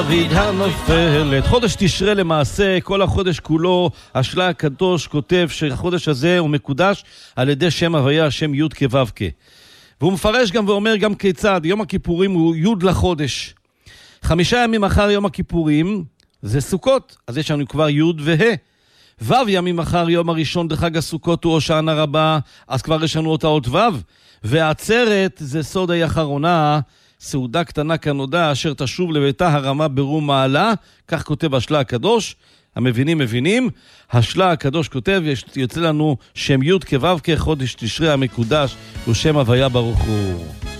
דוד הנופלת. חודש תשרה למעשה, כל החודש כולו, השלה הקדוש כותב שהחודש הזה הוא מקודש על ידי שם הוויה, שם י' כו' כ'. והוא מפרש גם ואומר גם כיצד, יום הכיפורים הוא י' לחודש. 5 ימים אחר יום הכיפורים זה סוכות, אז יש לנו כבר י' וה'. ו' ימים אחר יום הראשון בחג הסוכות הוא הושענא רבה, אז כבר יש לנו אותיות ו'. והעצרת זה סוד האחרונה, סעודה קטנה כנודע, אשר תשוב לביתה הרמה ברום מעלה, כך כותב השלה הקדוש. המבינים מבינים, השלה הקדוש כותב, יוצא לנו שם י' כו' כחודש תשרי המקודש, הוא שם הוויה ברוך הוא.